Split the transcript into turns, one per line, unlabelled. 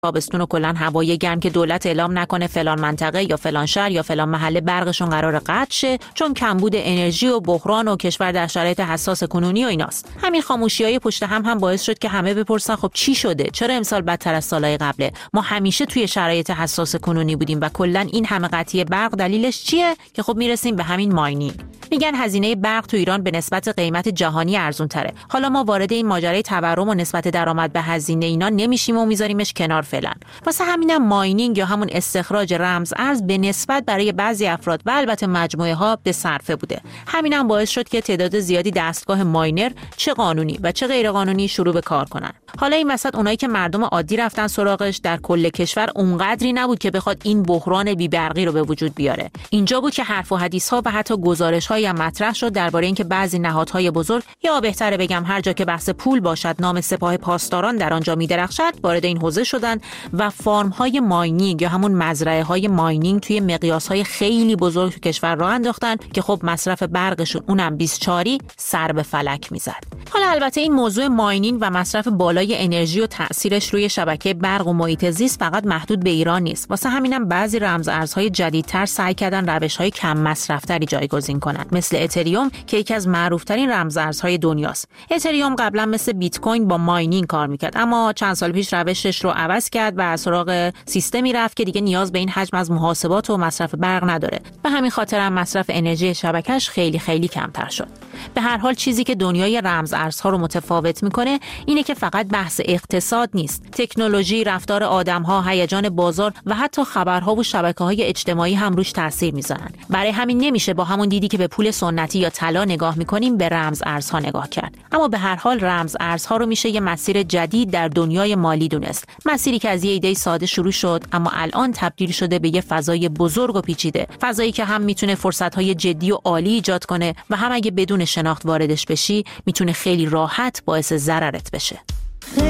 تابستون و کلا هوای گرم که دولت اعلام نکنه فلان منطقه یا فلان شهر یا فلان محله برقشون قرار قطع شه چون کمبود انرژی و بحران و کشور در شرایط حساس کنونی و ایناست. همین خاموشیای پشت هم باعث شد که همه بپرسن خب چی شده؟ چرا امسال بدتر از سالهای قبله؟ ما همیشه توی شرایط حساس کنونی بودیم و کلا این همه قطعی برق دلیلش چیه؟ که خب میرسیم به همین ماینینگ. میگن هزینه برق تو ایران به نسبت قیمت جهانی ارزون تره. حالا ما وارد این ماجرای تورم و نسبت درآمد به هزینه اینا نمیشیم و میذاریمش کنار فعلا. واسه همینم ماینینگ یا همون استخراج رمز ارز به نسبت برای بعضی افراد و البته مجموعه ها به صرفه بوده. همینم باعث شد که تعداد زیادی دستگاه ماینر چه قانونی و چه غیر قانونی شروع به کار کنن. حالا این وسط اونایی که مردم عادی رفتن سراغش در کل کشور اونقدری نبود که بخواد این بحران بی‌برقی رو به وجود بیاره. اینجا بود که حرف و حدیث ها و حتی گزارش‌هایی هم مطرح شد درباره اینکه بعضی نهادهای بزرگ یا بهتره بگم هر جا که بحث پول باشد نام سپاه پاسداران در آنجا می‌درخشد وارد این حوزه شدن و فارم‌های ماینینگ یا همون مزرعه‌های ماینینگ توی مقیاس‌های خیلی بزرگ تو کشور راه انداختن که خب مصرف برقشون اونم 24 سر به فلک میزد. حالا البته این موضوع ماینینگ و مصرف بالای انرژی و تأثیرش روی شبکه برق و محیط زیست فقط محدود به ایران نیست. واسه همینم بعضی رمز ارزهای جدیدتر سعی کردن روش‌های کم مصرف‌تری جایگزین کنن، مثل اتریوم که یکی از معروف‌ترین رمز ارزهای دنیاست. اتریوم قبلا مثل بیت کوین با ماینینگ کار می‌کرد، اما چند سال پیش روشش رو عوض کرد و سراغ سیستمی رفت که دیگه نیاز به این حجم از محاسبات و مصرف برق نداره. به همین خاطر هم مصرف انرژی شبکه‌اش خیلی کمتر شد. به هر حال چیزی که دنیای رمز ارزها رو متفاوت میکنه اینه که فقط بحث اقتصاد نیست. تکنولوژی، رفتار آدم‌ها، هیجان بازار و حتی خبرها و شبکه‌های اجتماعی هم روش تاثیر میذارن. برای همین نمیشه با همون دیدی که به پول سنتی یا طلا نگاه میکنیم به رمز ارزها نگاه کرد. اما به هر حال رمز ارزها رو میشه یه مسیر جدید در دنیای مالی دونست. مسیری که از یه ایده ساده شروع شد اما الان تبدیل شده به یه فضای بزرگ و پیچیده. فضایی که هم میتونه فرصت‌های جدی و عالی ایجاد کنه و هم اگه بدون شناخت واردش بشی میتونه خیلی راحت باعث ضررت بشه.